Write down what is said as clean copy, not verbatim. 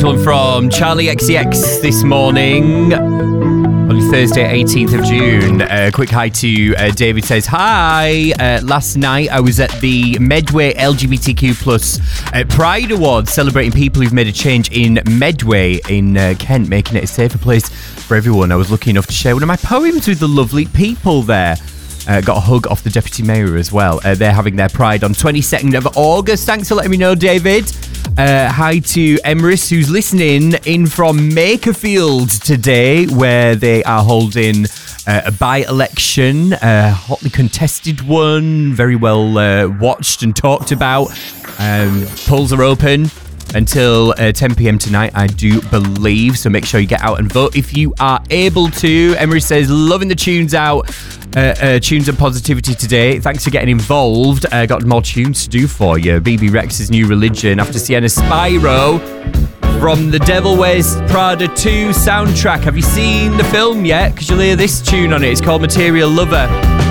This one from Charlie XCX this morning on Thursday, 18th of June. Quick hi to David says, hi. Last night I was at the Medway LGBTQ plus Pride Awards celebrating people who've made a change in Medway in Kent, making it a safer place for everyone. I was lucky enough to share one of my poems with the lovely people there. Got a hug off the Deputy Mayor as well. They're having their Pride on 22nd of August. Thanks for letting me know, David. Hi to Emrys, who's listening in from Makerfield today, where they are holding a by-election, a hotly contested one, very well watched and talked about. Polls are open until 10 p.m. tonight, I do believe, so make sure you get out and vote if you are able to. Emery says, loving the tunes out, tunes and positivity today. Thanks for getting involved. Got more tunes to do for you. BB Rex's New Religion after Sienna Spyro from the Devil Wears Prada 2 soundtrack. Have you seen the film yet? Because you'll hear this tune on it. It's called Material Lover.